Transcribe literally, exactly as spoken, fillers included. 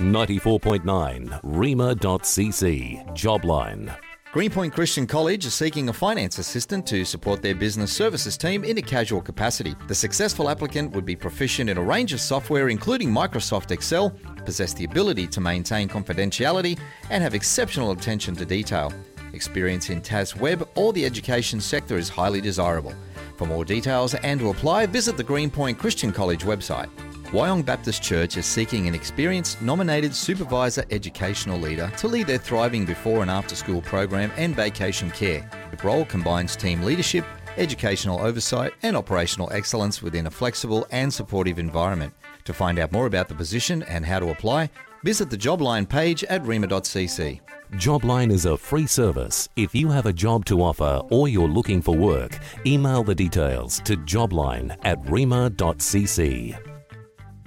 ninety-four point nine rima dot c c. Jobline. Greenpoint Christian College is seeking a finance assistant to support their business services team in a casual capacity. The successful applicant would be proficient in a range of software including Microsoft Excel, possess the ability to maintain confidentiality, and have exceptional attention to detail. Experience in T A S Web or the education sector is highly desirable. For more details and to apply, visit the Greenpoint Christian College website. Wyong Baptist Church is seeking an experienced nominated supervisor educational leader to lead their thriving before and after school program and vacation care. The role combines team leadership, educational oversight and operational excellence within a flexible and supportive environment. To find out more about the position and how to apply, visit the Jobline page at rima dot c c. Jobline is a free service. If you have a job to offer or you're looking for work, email the details to jobline at rima dot c c.